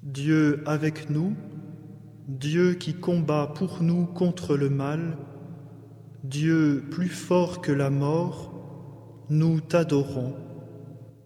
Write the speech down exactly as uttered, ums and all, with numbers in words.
Dieu avec nous, Dieu qui combat pour nous contre le mal, Dieu plus fort que la mort, nous t'adorons.